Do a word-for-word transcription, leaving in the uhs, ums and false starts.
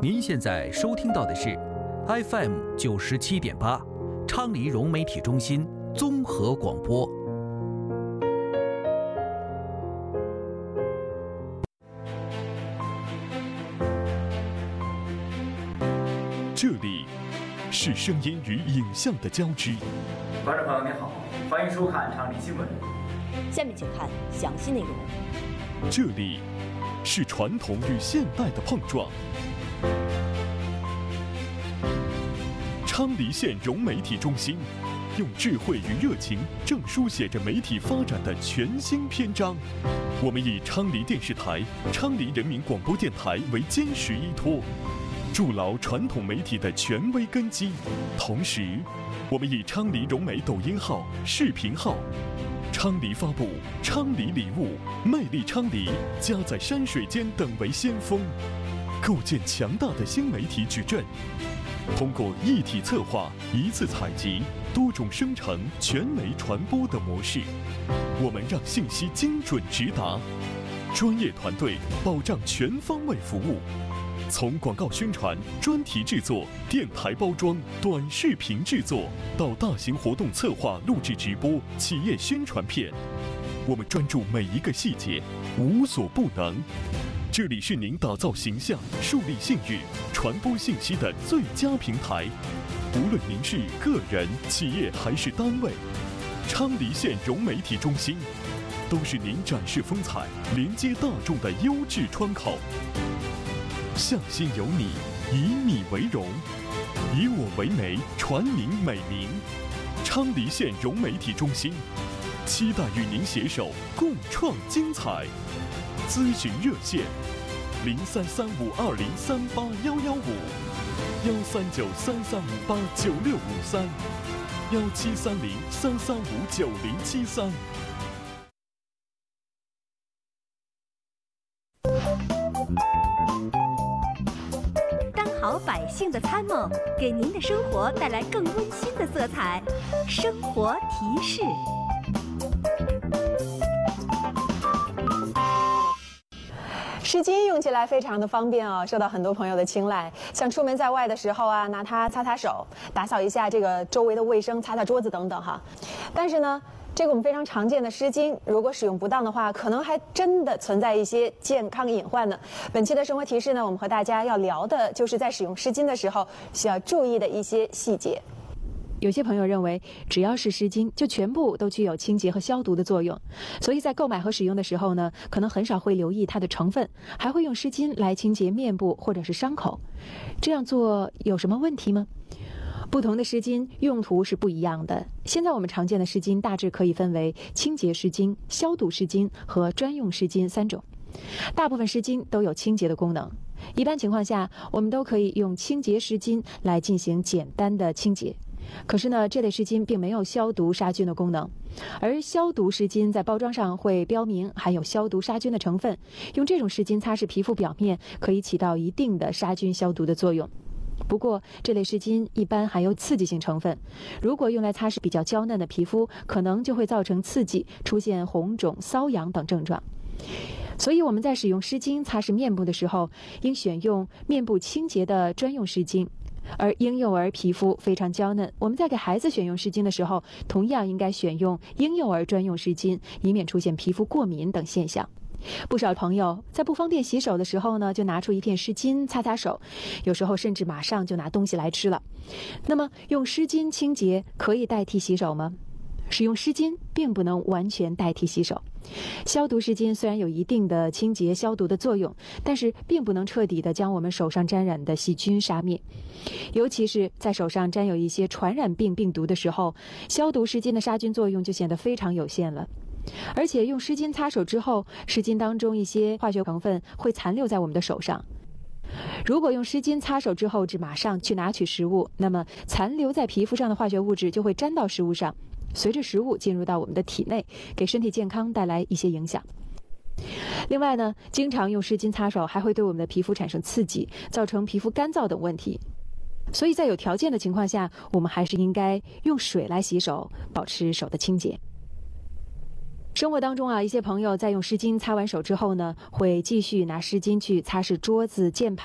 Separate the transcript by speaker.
Speaker 1: 您现在收听到的是 F M 九十七点八，昌黎融媒体中心综合广播。
Speaker 2: 这里是声音与影像的交织。
Speaker 3: 观众朋友您好，欢迎收看昌黎新闻。
Speaker 4: 下面请看详细内容。
Speaker 2: 这里是传统与现代的碰撞。昌黎县融媒体中心用智慧与热情，正书写着媒体发展的全新篇章。我们以昌黎电视台、昌黎人民广播电台为坚实依托，筑牢传统媒体的权威根基。同时，我们以昌黎融媒抖音号、视频号、昌黎发布、昌黎礼物、魅力昌黎、家在山水间等为先锋，构建强大的新媒体矩阵。通过一体策划、一次采集、多种生成、全媒传播的模式，我们让信息精准直达，专业团队保障全方位服务。从广告宣传、专题制作、电台包装、短视频制作，到大型活动策划、录制直播、企业宣传片，我们专注每一个细节，无所不能。这里是您打造形象、树立信誉、传播信息的最佳平台。无论您是个人、企业还是单位，昌黎县融媒体中心都是您展示风采、连接大众的优质窗口。向心有你，以你为荣，以我为媒，传您美名。昌黎县融媒体中心期待与您携手共创精彩。咨询热线：零三三五二零三八幺幺五，幺三九三三五八九六五三，幺七三零三三五九零七三。
Speaker 4: 好百姓的参谋，给您的生活带来更温馨的色彩。生活提示。
Speaker 5: 湿巾用起来非常的方便哦，受到很多朋友的青睐。像出门在外的时候啊，拿它擦擦手，打扫一下这个周围的卫生，擦擦桌子等等哈。但是呢，这个我们非常常见的湿巾，如果使用不当的话，可能还真的存在一些健康隐患呢。本期的生活提示呢，我们和大家要聊的就是在使用湿巾的时候需要注意的一些细节。
Speaker 6: 有些朋友认为，只要是湿巾，就全部都具有清洁和消毒的作用，所以在购买和使用的时候呢，可能很少会留意它的成分，还会用湿巾来清洁面部或者是伤口。这样做有什么问题吗？不同的湿巾用途是不一样的。现在我们常见的湿巾大致可以分为清洁湿巾、消毒湿巾和专用湿巾三种。大部分湿巾都有清洁的功能，一般情况下，我们都可以用清洁湿巾来进行简单的清洁。可是呢，这类湿巾并没有消毒杀菌的功能，而消毒湿巾在包装上会标明含有消毒杀菌的成分，用这种湿巾擦拭皮肤表面可以起到一定的杀菌消毒的作用。不过，这类湿巾一般含有刺激性成分，如果用来擦拭比较娇嫩的皮肤，可能就会造成刺激，出现红肿、瘙痒等症状。所以我们在使用湿巾擦拭面部的时候，应选用面部清洁的专用湿巾。而婴幼儿皮肤非常娇嫩，我们在给孩子选用湿巾的时候，同样应该选用婴幼儿专用湿巾，以免出现皮肤过敏等现象。不少朋友在不方便洗手的时候呢，就拿出一片湿巾擦擦手，有时候甚至马上就拿东西来吃了。那么，用湿巾清洁可以代替洗手吗？使用湿巾并不能完全代替洗手。消毒湿巾虽然有一定的清洁消毒的作用，但是并不能彻底的将我们手上沾染的细菌杀灭。尤其是在手上沾有一些传染病病毒的时候，消毒湿巾的杀菌作用就显得非常有限了。而且用湿巾擦手之后，湿巾当中一些化学成分会残留在我们的手上。如果用湿巾擦手之后只马上去拿取食物，那么残留在皮肤上的化学物质就会沾到食物上，随着食物进入到我们的体内，给身体健康带来一些影响。另外呢，经常用湿巾擦手还会对我们的皮肤产生刺激，造成皮肤干燥等问题。所以在有条件的情况下，我们还是应该用水来洗手，保持手的清洁。生活当中啊，一些朋友在用湿巾擦完手之后呢，会继续拿湿巾去擦拭桌子、键盘。